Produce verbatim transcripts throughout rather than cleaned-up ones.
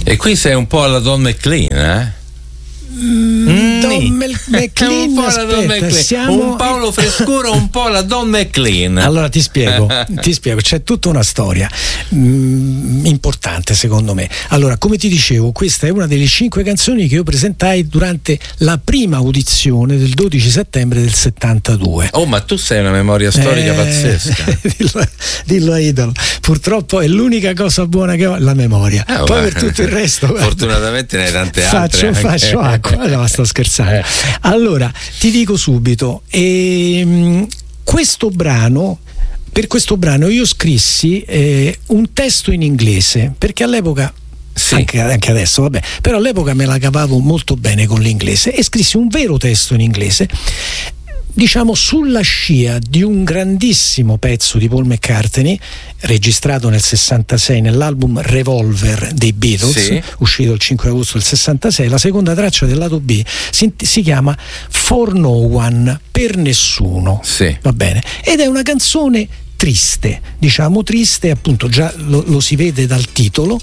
E qui sei un po' alla Don McLean, eh? Mm, Don McLean, un po' la Don McLean. Siamo... un Paolo Frescura, un po' la Don McLean. Allora ti spiego, ti spiego, c'è tutta una storia mm, importante secondo me. Allora, come ti dicevo, questa è una delle cinque canzoni che io presentai durante la prima audizione del dodici settembre del settantadue. Oh, ma tu sei una memoria storica eh, pazzesca. dillo, dillo a Idolo. Purtroppo è l'unica cosa buona che ho, la memoria. Eh, Poi per tutto il resto fortunatamente ne hai tante altre. Faccio, faccio acqua. No, sto scherzando. Allora, ti dico subito, ehm, questo brano, per questo brano io scrissi eh, un testo in inglese, perché all'epoca, sì. anche, anche adesso, vabbè, però all'epoca me la cavavo molto bene con l'inglese e scrissi un vero testo in inglese, diciamo sulla scia di un grandissimo pezzo di Paul McCartney registrato nel sessantasei nell'album Revolver dei Beatles, sì. uscito il cinque agosto del sessantasei. La seconda traccia del lato B si, si chiama For No One, per nessuno, sì. va bene, ed è una canzone triste, diciamo triste, appunto già lo, lo si vede dal titolo.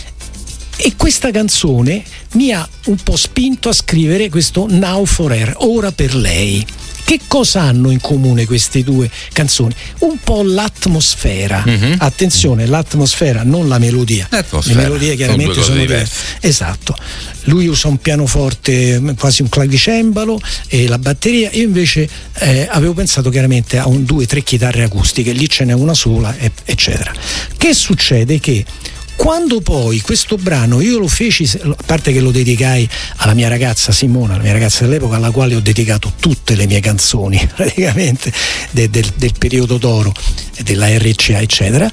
E questa canzone mi ha un po' spinto a scrivere questo Now for Her, ora per lei. Che cosa hanno in comune queste due canzoni? Un po' l'atmosfera. Mm-hmm. Attenzione, l'atmosfera, non la melodia. L'atmosfera. Le melodie chiaramente sono, sono diverse. Esatto. Lui usa un pianoforte, quasi un clavicembalo, e la batteria. Io invece eh, avevo pensato chiaramente a un due, tre chitarre acustiche, lì ce n'è una sola, eccetera. Che succede? Che quando poi questo brano io lo feci, a parte che lo dedicai alla mia ragazza Simona, la mia ragazza dell'epoca, alla quale ho dedicato tutte le mie canzoni praticamente de, del, del periodo d'oro della R C A eccetera,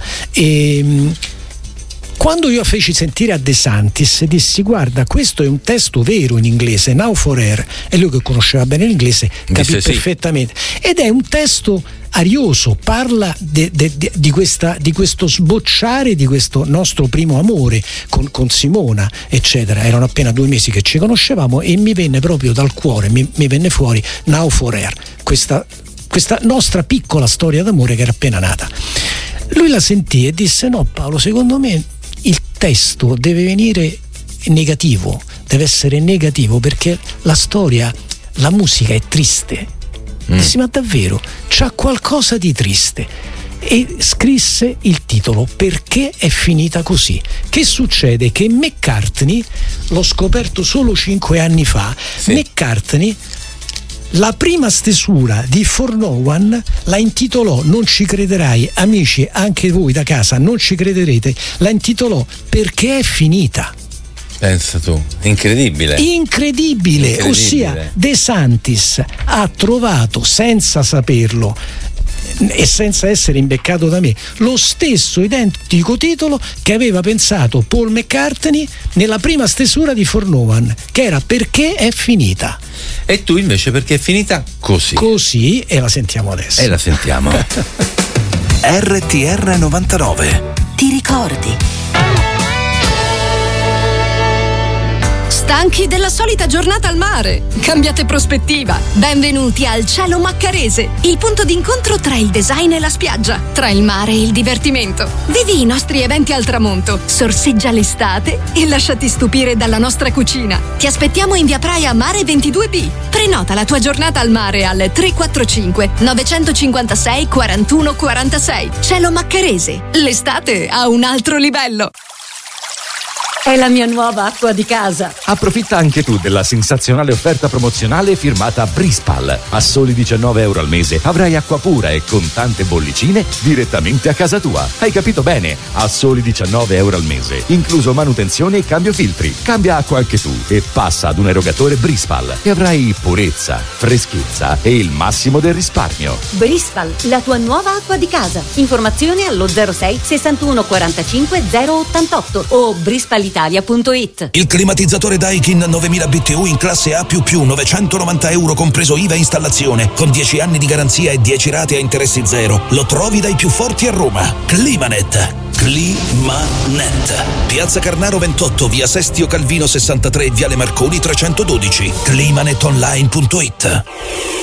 e quando io feci sentire a De Santis dissi: guarda, questo è un testo vero in inglese, Now for Her, e lui che conosceva bene l'inglese capì Dice perfettamente sì. Ed è un testo arioso, parla de, de, de, di, questa, di questo sbocciare di questo nostro primo amore con, con Simona eccetera. Erano appena due mesi che ci conoscevamo e mi venne proprio dal cuore, mi, mi venne fuori Now for Her, questa, questa nostra piccola storia d'amore che era appena nata. Lui la sentì e disse: no Paolo, secondo me il testo deve venire negativo, deve essere negativo, perché la storia, la musica è triste. Mm. Dissi: ma davvero c'ha qualcosa di triste? E scrisse il titolo Perché è finita così. Che succede? Che McCartney, l'ho scoperto solo cinque anni fa, sì. McCartney la prima stesura di For No One la intitolò, non ci crederai, amici, anche voi da casa non ci crederete, la intitolò Perché è finita. Pensa tu, incredibile. Incredibile, incredibile. Ossia De Santis ha trovato, senza saperlo e senza essere imbeccato da me, lo stesso identico titolo che aveva pensato Paul McCartney nella prima stesura di For No One, che era Perché è finita. E tu invece perché è finita così. Così, e la sentiamo adesso. E la sentiamo. R T R novantanove. Ti ricordi? Stanchi della solita giornata al mare? Cambiate prospettiva. Benvenuti al Cielo Maccarese, il punto d'incontro tra il design e la spiaggia, tra il mare e il divertimento. Vivi i nostri eventi al tramonto, sorseggia l'estate e lasciati stupire dalla nostra cucina. Ti aspettiamo in via Praia Mare ventidue B. Prenota la tua giornata al mare al tre quattro cinque nove cinque sei quarantuno quarantasei. Cielo Maccarese, l'estate a un altro livello. È la mia nuova acqua di casa. Approfitta anche tu della sensazionale offerta promozionale firmata Brispal. A soli diciannove euro al mese avrai acqua pura e con tante bollicine direttamente a casa tua. Hai capito bene? A soli diciannove euro al mese, incluso manutenzione e cambio filtri. Cambia acqua anche tu e passa ad un erogatore Brispal e avrai purezza, freschezza e il massimo del risparmio. Brispal, la tua nuova acqua di casa. Informazioni allo zero sei sessantuno quarantacinque zero ottantotto o brispal italia punto it. Il climatizzatore Daikin novemila B T U in classe A più più, novecentonovanta euro compreso I V A e installazione, con dieci anni di garanzia e dieci rate a interessi zero. Lo trovi dai più forti a Roma. Climanet. Climanet. Piazza Carnaro ventotto, via Sestio Calvino sessantatré, viale Marconi trecentododici. climanetonline punto it.